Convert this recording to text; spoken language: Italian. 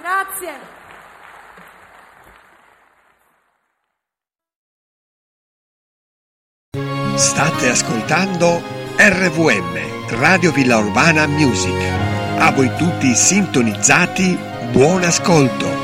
Grazie. State ascoltando RVM, Radio Villa Urbana Music. A voi tutti sintonizzati, buon ascolto.